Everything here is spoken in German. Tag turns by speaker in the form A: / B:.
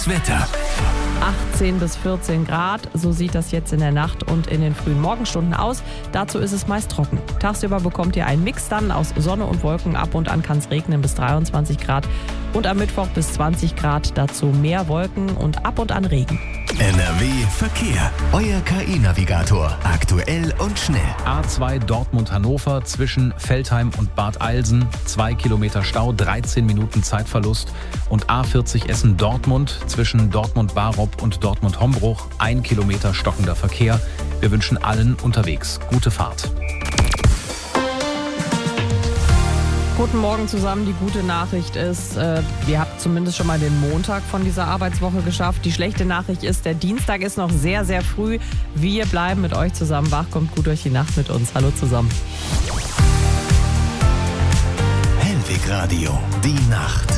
A: Das Wetter.
B: 18 bis 14 Grad, so sieht das jetzt in der Nacht und in den frühen Morgenstunden aus. Dazu ist es meist trocken. Tagsüber bekommt ihr einen Mix dann aus Sonne und Wolken. Ab und an kann es regnen bis 23 Grad und am Mittwoch bis 20 Grad. Dazu mehr Wolken und ab und an Regen.
A: NRW Verkehr. Euer KI-Navigator. Aktuell und schnell.
C: A2 Dortmund-Hannover zwischen Veltheim und Bad Eilsen. 2 Kilometer Stau, 13 Minuten Zeitverlust. Und A40 Essen-Dortmund zwischen Dortmund-Barob und Dortmund-Hombruch. 1 Kilometer stockender Verkehr. Wir wünschen allen unterwegs gute Fahrt.
B: Guten Morgen zusammen. Die gute Nachricht ist, ihr habt zumindest schon mal den Montag von dieser Arbeitswoche geschafft. Die schlechte Nachricht ist, der Dienstag ist noch sehr, sehr früh. Wir bleiben mit euch zusammen wach. Kommt gut durch die Nacht mit uns. Hallo zusammen.
A: Hellwig Radio. Die Nacht.